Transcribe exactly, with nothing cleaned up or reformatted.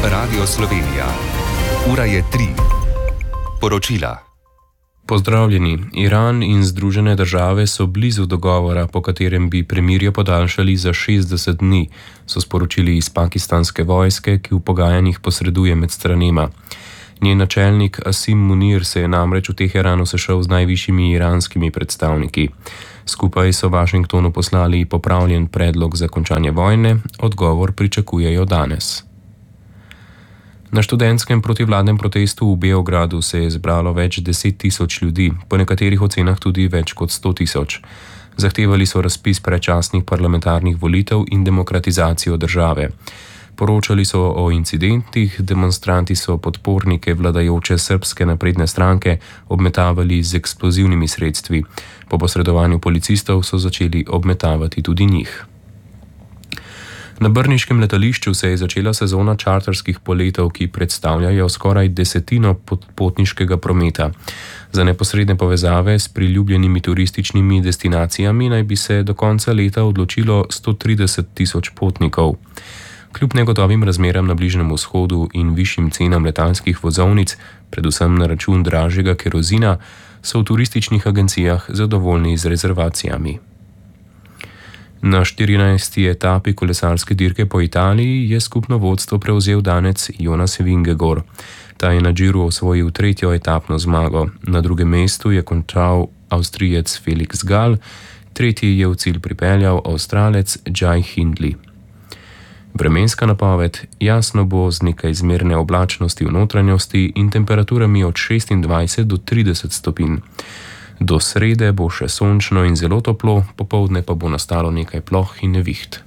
Radio Slovenija. Ura je tri. Poročila. Pozdravljeni. Iran in Združene države so blizu dogovora, po katerem bi premirje podaljšali za šestdeset dni, so sporočili iz pakistanske vojske, ki v pogajanjih posreduje med stranema. Njen načelnik Asim Munir se je namreč v Teheranu sešel z najvišjimi iranskimi predstavniki. Skupaj so Washingtonu poslali popravljen predlog za končanje vojne, odgovor pričakujejo danes. Na študentskem protivladnem protestu v Beogradu se je zbralo več deset tisoč ljudi, po nekaterih ocenah tudi več kot sto tisoč. Zahtevali so razpis predčasnih parlamentarnih volitev in demokratizacijo države. Poročali so o incidentih, demonstranti so podpornike vladajoče srbske napredne stranke obmetavali z eksplozivnimi sredstvi. Po posredovanju policistov so začeli obmetavati tudi njih. Na brniškem letališču se je začela sezona čarterskih poletov, ki predstavljajo skoraj desetino potniškega prometa. Za neposredne povezave s priljubljenimi turističnimi destinacijami naj bi se do konca leta odločilo sto trideset tisoč potnikov. Kljub negotovim razmeram na Bližnjem vzhodu in višjim cenam letalskih vozovnic, predvsem na račun dražjega kerozina, so v turističnih agencijah zadovoljni z rezervacijami. Na štirinajsti etapi kolesarske dirke po Italiji je skupno vodstvo prevzel danec Jonas Vingegaard. Ta je na Giru osvojil tretjo etapno zmago. Na drugem mestu je končal Avstrijec Felix Gall, tretji je v cilj pripeljal Avstralec Jai Hindley. Vremenska napoved: jasno bo z nekaj zmerne oblačnosti v notranjosti in temperaturami od šestindvajset do trideset stopinj. Do srede bo še sončno in zelo toplo, popoldne pa bo nastalo nekaj ploh in neviht.